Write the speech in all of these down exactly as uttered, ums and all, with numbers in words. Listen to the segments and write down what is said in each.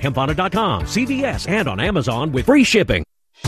Hempana dot com, C V S, and on Amazon with free shipping.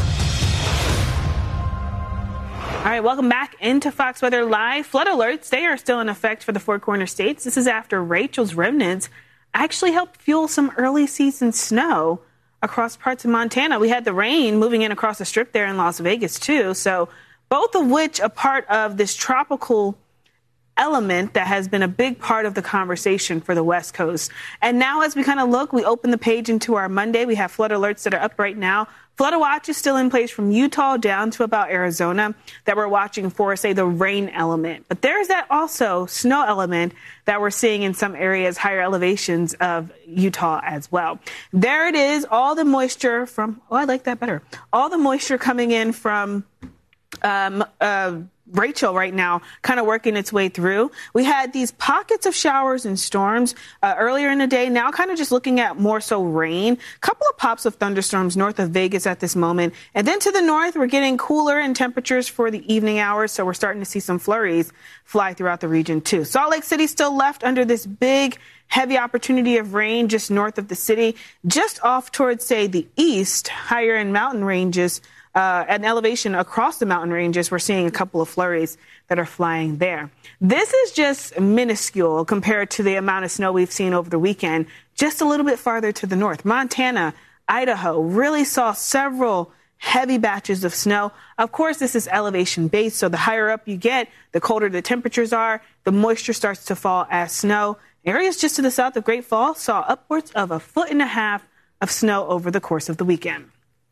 All right, welcome back into Fox Weather Live. Flood alerts, they are still in effect for the Four Corner states. This is after Rachel's remnants actually helped fuel some early season snow across parts of Montana. We had the rain moving in across the strip there in Las Vegas, too. So both of which a part of this tropical element that has been a big part of the conversation for the West Coast. And now as we kind of look, we open the page into our Monday. We have flood alerts that are up right now. Flood watch is still in place from Utah down to about Arizona that we're watching for, say, the rain element. But there's that also snow element that we're seeing in some areas, higher elevations of Utah as well. There it is, all the moisture from, oh, I like that better. All the moisture coming in from um, uh, Rachel right now, kind of working its way through. We had these pockets of showers and storms uh, earlier in the day. Now kind of just looking at more so rain. A couple of pops of thunderstorms north of Vegas at this moment. And then to the north, we're getting cooler in temperatures for the evening hours. So we're starting to see some flurries fly throughout the region, too. Salt Lake City still left under this big, heavy opportunity of rain just north of the city, just off towards, say, the east, higher in mountain ranges. Uh, an elevation across the mountain ranges, we're seeing a couple of flurries that are flying there. This is just minuscule compared to the amount of snow we've seen over the weekend, just a little bit farther to the north. Montana, Idaho really saw several heavy batches of snow. Of course, this is elevation based, so the higher up you get, the colder the temperatures are, the moisture starts to fall as snow. Areas just to the south of Great Falls saw upwards of a foot and a half of snow over the course of the weekend.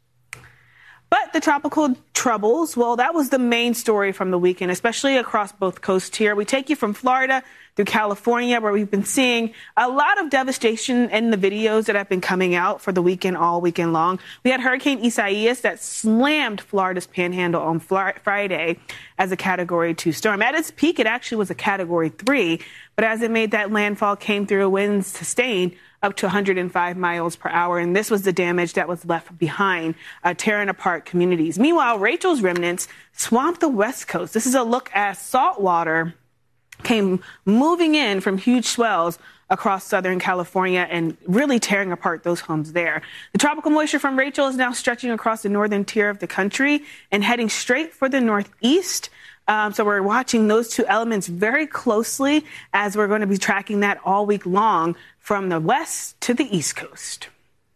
But the tropical troubles, well, that was the main story from the weekend, especially across both coasts here. We take you from Florida through California, where we've been seeing a lot of devastation in the videos that have been coming out for the weekend, all weekend long. We had Hurricane Isaias that slammed Florida's panhandle on Friday as a Category two storm. At its peak, it actually was a Category three, but as it made that landfall, came through winds sustained up to one hundred five miles per hour. And this was the damage that was left behind, uh, tearing apart communities. Meanwhile, Rachel's remnants swamped the West Coast. This is a look at saltwater came moving in from huge swells across Southern California and really tearing apart those homes there. The tropical moisture from Rachel is now stretching across the northern tier of the country and heading straight for the northeast. Um, so we're watching those two elements very closely as we're going to be tracking that all week long from the west to the east coast.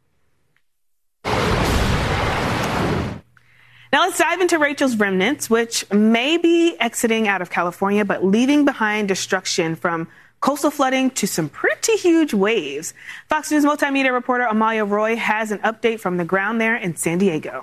Now let's dive into Rachel's remnants, which may be exiting out of California, but leaving behind destruction from coastal flooding to some pretty huge waves. Fox News multimedia reporter Amalia Roy has an update from the ground there in San Diego.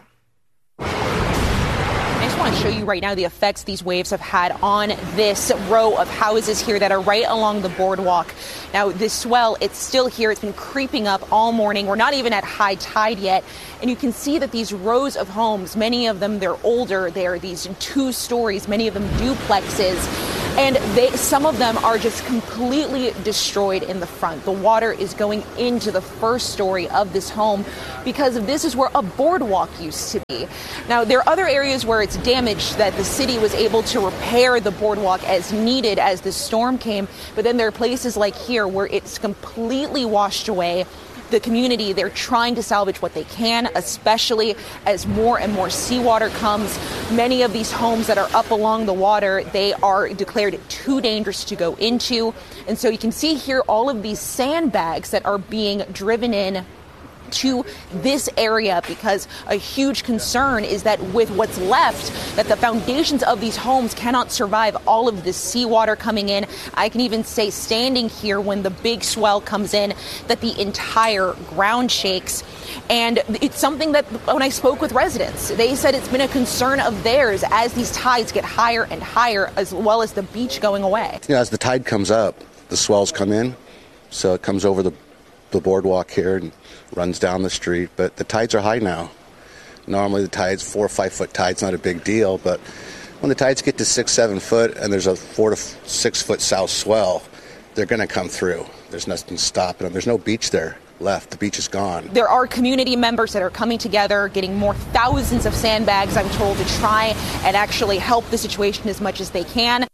I just want to show you right now the effects these waves have had on this row of houses here that are right along the boardwalk. Now, this swell, it's still here. It's been creeping up all morning. We're not even at high tide yet. And you can see that these rows of homes, many of them, they're older. They're these two stories, many of them duplexes. And they, some of them are just completely destroyed in the front. The water is going into the first story of this home because this is where a boardwalk used to be. Now, there are other areas where it's damaged that the city was able to repair the boardwalk as needed as the storm came. But then there are places like here where it's completely washed away. The community, they're trying to salvage what they can, especially as more and more seawater comes. Many of these homes that are up along the water, they are declared too dangerous to go into. And so you can see here all of these sandbags that are being driven in to this area because a huge concern is that with what's left, that the foundations of these homes cannot survive all of this seawater coming in. I can even say standing here when the big swell comes in that the entire ground shakes. And it's something that when I spoke with residents, they said it's been a concern of theirs as these tides get higher and higher, as well as the beach going away. Yeah, as the tide comes up, the swells come in. So it comes over the, the boardwalk here and runs down the street. But the tides are high now. Normally the tides, four or five foot tide's not a big deal. But when the tides get to six, seven foot and there's a four to six foot south swell, they're going to come through. There's nothing stopping them. There's no beach there left. The beach is gone. There are community members that are coming together, getting more thousands of sandbags, I'm told, to try and actually help the situation as much as they can.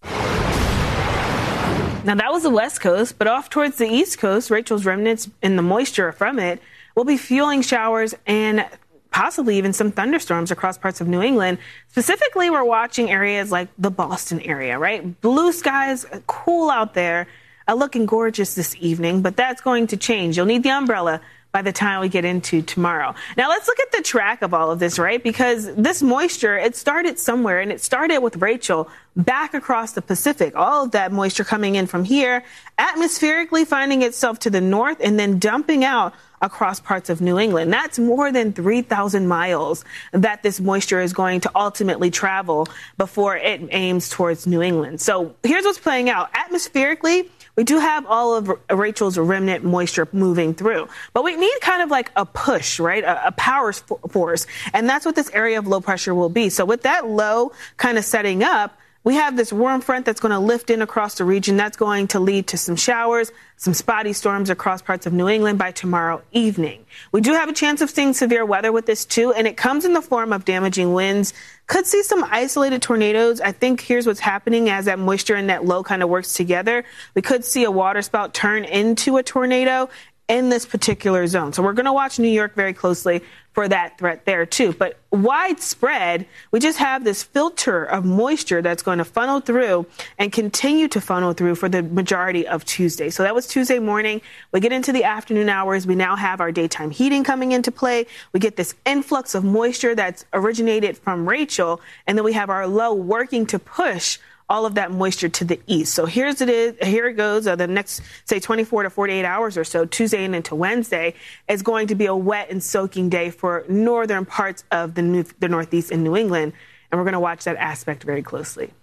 Now, that was the West Coast, but off towards the East Coast, Rachel's remnants and the moisture from it will be fueling showers and possibly even some thunderstorms across parts of New England. Specifically, we're watching areas like the Boston area, right? Blue skies, cool out there, uh, looking gorgeous this evening, but that's going to change. You'll need the umbrella by the time we get into tomorrow. Now, let's look at the track of all of this, right? Because this moisture, it started somewhere, and it started with Rachel back across the Pacific. All of that moisture coming in from here, atmospherically finding itself to the north and then dumping out across parts of New England. That's more than three thousand miles that this moisture is going to ultimately travel before it aims towards New England. So here's what's playing out. Atmospherically, we do have all of Rachel's remnant moisture moving through, but we need kind of like a push, right? A, a power force. And that's what this area of low pressure will be. So with that low kind of setting up, we have this warm front that's going to lift in across the region. That's going to lead to some showers, some spotty storms across parts of New England by tomorrow evening. We do have a chance of seeing severe weather with this too, and it comes in the form of damaging winds. Could see some isolated tornadoes. I think here's what's happening as that moisture and that low kind of works together. We could see a water spout turn into a tornado in this particular zone. So we're going to watch New York very closely for that threat there too. But widespread, we just have this filter of moisture that's going to funnel through and continue to funnel through for the majority of Tuesday. So that was Tuesday morning. We get into the afternoon hours. We now have our daytime heating coming into play. We get this influx of moisture that's originated from Rachel. And then we have our low working to push all of that moisture to the east. So here's it is. Here it goes. Uh, the next, say, twenty-four to forty-eight hours or so, Tuesday and into Wednesday, is going to be a wet and soaking day for northern parts of the, new, the Northeast and New England. And we're going to watch that aspect very closely.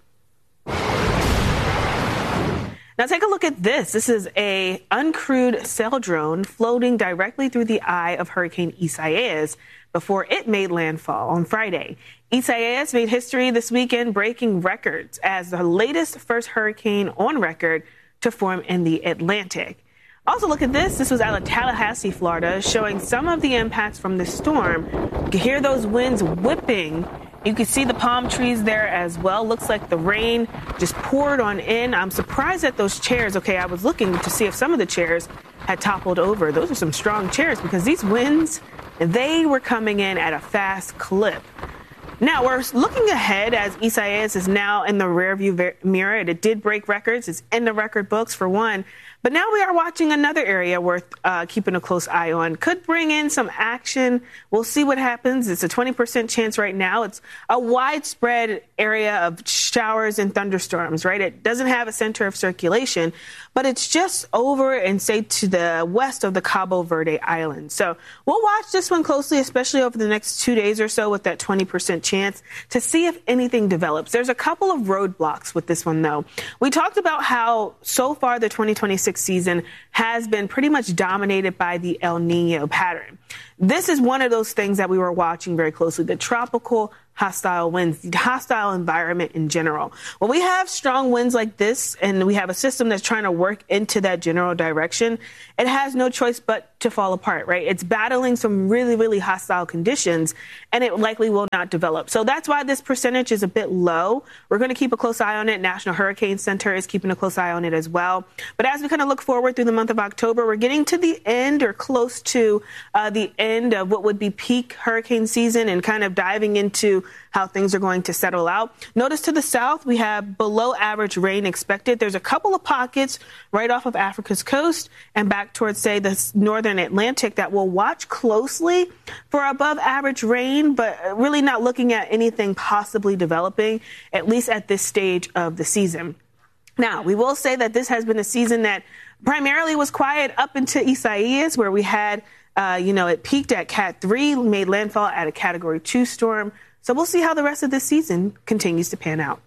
Now take a look at this. This is a uncrewed sail drone floating directly through the eye of Hurricane Isaias before it made landfall on Friday. Isaias made history this weekend, breaking records as the latest first hurricane on record to form in the Atlantic. Also, look at this. This was out of Tallahassee, Florida, showing some of the impacts from the storm. You can hear those winds whipping. You can see the palm trees there as well. Looks like the rain just poured on in. I'm surprised at those chairs. Okay, I was looking to see if some of the chairs had toppled over. Those are some strong chairs because these winds, they were coming in at a fast clip. Now, we're looking ahead as Isaias is now in the rearview mirror. It did break records. It's in the record books, for one. But now we are watching another area worth uh, keeping a close eye on. Could bring in some action. We'll see what happens. It's a twenty percent chance right now. It's a widespread area of showers and thunderstorms, right? It doesn't have a center of circulation, but it's just over and say to the west of the Cabo Verde Islands. So we'll watch this one closely, especially over the next two days or so with that twenty percent chance to see if anything develops. There's a couple of roadblocks with this one, though. We talked about how so far the twenty twenty-six season has been pretty much dominated by the El Nino pattern. This is one of those things that we were watching very closely, the tropical hostile winds, the hostile environment in general. When we have strong winds like this and we have a system that's trying to work into that general direction, it has no choice but to fall apart, right? It's battling some really, really hostile conditions, and it likely will not develop. So that's why this percentage is a bit low. We're going to keep a close eye on it. National Hurricane Center is keeping a close eye on it as well. But as we kind of look forward through the month of October, we're getting to the end or close to uh, the end of what would be peak hurricane season and kind of diving into how things are going to settle out. Notice to the south, we have below average rain expected. There's a couple of pockets right off of Africa's coast and back towards, say, the northern Atlantic that we'll watch closely for above average rain, but really not looking at anything possibly developing, at least at this stage of the season. Now, we will say that this has been a season that primarily was quiet up into Isaias, where we had, uh, you know, it peaked at Cat three, made landfall at a Category two storm. So we'll see how the rest of this season continues to pan out.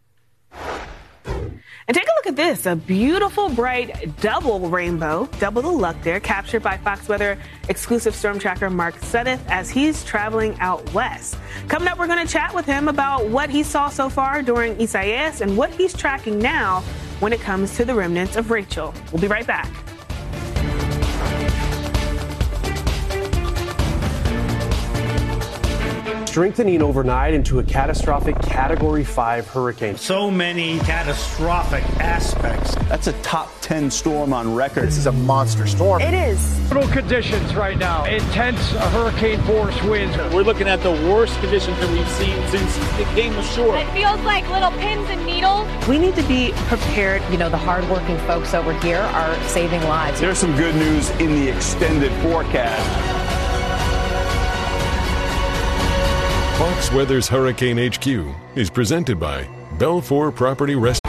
And take a look at this, a beautiful, bright double rainbow, double the luck there, captured by Fox Weather exclusive storm tracker Mark Sudduth as he's traveling out west. Coming up, we're going to chat with him about what he saw so far during Isaias and what he's tracking now when it comes to the remnants of Rachel. We'll be right back. strengthening overnight into a catastrophic Category five hurricane. So many catastrophic aspects. That's a top ten storm on record. This is a monster storm. It is. Brutal conditions right now. Intense hurricane force winds. We're looking at the worst conditions that we've seen since it came ashore. It feels like little pins and needles. We need to be prepared. You know, the hardworking folks over here are saving lives. There's some good news in the extended forecast. Fox Weather's Hurricane H Q is presented by Belfour Property Restoration.